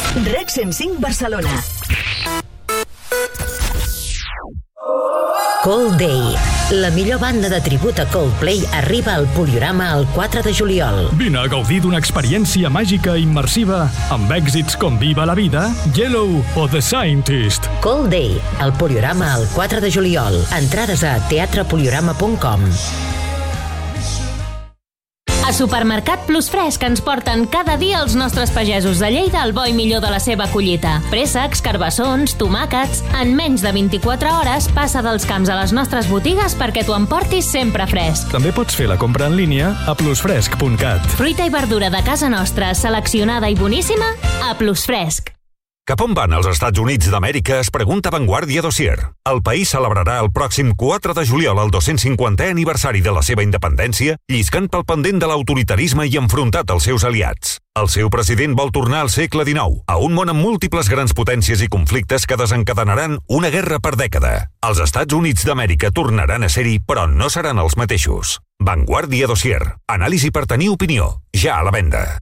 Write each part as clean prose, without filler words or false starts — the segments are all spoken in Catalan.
RAC 105 Barcelona. Coldday, la millor banda de tribut a Coldplay, arriba al Poliorama el 4 de juliol. Vine a gaudir d'una experiència màgica i immersiva amb èxits com Viva la Vida, Yellow o The Scientist. Coldday, al Poliorama el 4 de juliol. Entrades a teatrepoliorama.com. A Supermercat Plus Fresc ens porten cada dia els nostres pagesos de Lleida al bo i millor de la seva collita. Préssecs, carbassons, tomàquets... En menys de 24 hores passa dels camps a les nostres botigues perquè t'ho emportis sempre fresc. També pots fer la compra en línia a plusfresc.cat. Fruita i verdura de casa nostra, seleccionada i boníssima, a Plus Fresc. Cap on van els Estats Units d'Amèrica, es pregunta Vanguardia Dossier. El país celebrarà el pròxim 4 de juliol el 250è aniversari de la seva independència, lliscant pel pendent de l'autoritarisme i enfrontat als seus aliats. El seu president vol tornar al segle XIX, a un món amb múltiples grans potències i conflictes que desencadenaran una guerra per dècada. Els Estats Units d'Amèrica tornaran a ser-hi, però no seran els mateixos. Vanguardia Dossier. Anàlisi per tenir opinió. Ja a la venda.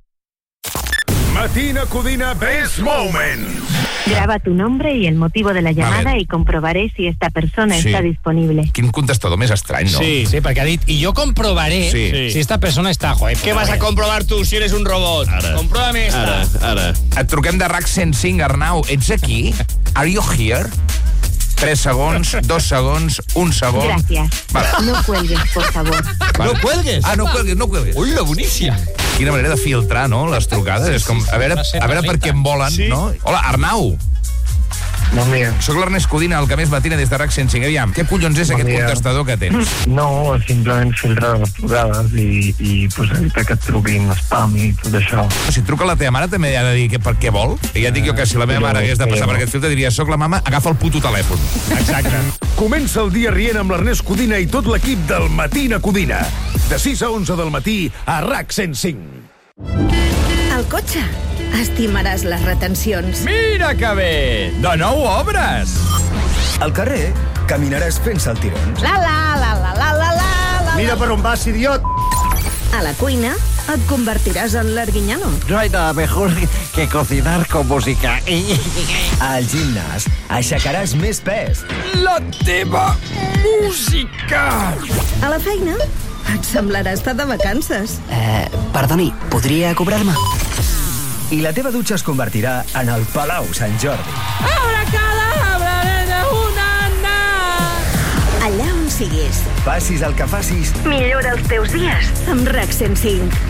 Matina Codina Best Moment. Graba tu nombre y el motivo de la llamada y comprobaré si esta persona está disponible. Quin contestador més estrany, no? Sí, perquè ha dit, y yo comprobaré si esta persona está... Joder, ¿qué vas a comprobar tú si eres un robot? Compruébame esta. Ara. Et truquem de RAC 105, Arnau. Ets aquí? Are you here? 3 segons, 2 segons, 1 segon... Gracias. Vale. No cuelgues, por favor. Vale. ¿No cuelgues? Ah, no cuelgues. Uy, la bonícia. Quina manera de filtrar, no?, les trucades. És com, a veure per què em volen, no? Hola, Arnau. Bon dia. Soc l'Ernest Codina, el que més matina des de RAC 105. Aviam, què collons és aquest contestador que tens? No, simplement filtrar les trucades i pues, evitar que et truquin spam i tot això. Si truca la teva mare també ha de dir que per què vol. I ja et dic jo que si la meva mare hagués de passar per aquest filtre diria, soc la mama, agafa el puto telèfon. Exacte. Comença el dia rient amb l'Ernest Codina i tot l'equip del Matina Codina. De 6 a 11 del matí a RAC 105. Al cotxe estimaràs les retencions. Mira que bé! De nou obres! Al carrer caminaràs fent saltirons. La. Mira per on vas, idiot! A la cuina et convertiràs en l'Arguiñano. No hay nada mejor que cocinar con música. Al gimnàs aixecaràs més pes. La teva música! A la feina et semblarà estar de vacances. Perdoni, podria cobrar-me? I la teva dutxa es convertirà en el Palau Sant Jordi. Abracadabra, una na. Allà on siguis. Facis el que facis. Millora els teus dies Amb RAC 105.